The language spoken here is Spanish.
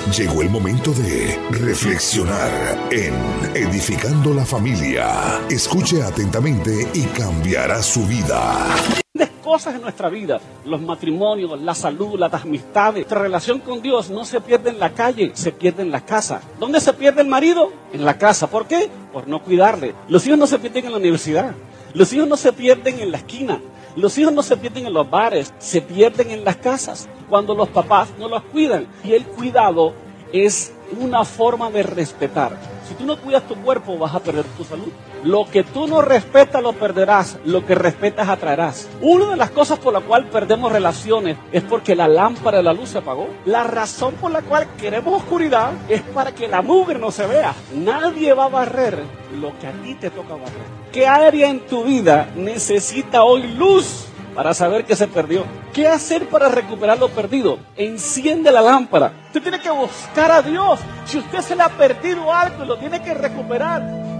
Llegó el momento de reflexionar en Edificando la Familia. Escuche atentamente y cambiará su vida. Cosas en nuestra vida, los matrimonios, la salud, las amistades, nuestra relación con Dios no se pierde en la calle, se pierde en la casa. ¿Dónde se pierde el marido? En la casa. ¿Por qué? Por no cuidarle. Los hijos no se pierden en la universidad, los hijos no se pierden en la esquina, los hijos no se pierden en los bares, se pierden en las casas cuando los papás no los cuidan. Y el cuidado es una forma de respetar. Si tú no cuidas tu cuerpo, vas a perder tu salud. Lo que tú no respetas, lo perderás. Lo que respetas, atraerás. Una de las cosas por la cual perdemos relaciones es porque la lámpara de la luz se apagó. La razón por la cual queremos oscuridad es para que la mugre no se vea. Nadie va a barrer lo que a ti te toca barrer. ¿Qué área en tu vida necesita hoy luz para saber que se perdió? ¿Qué hacer para recuperar lo perdido? Enciende la lámpara. Usted tiene que buscar a Dios. Si usted se le ha perdido algo, lo tiene que recuperar.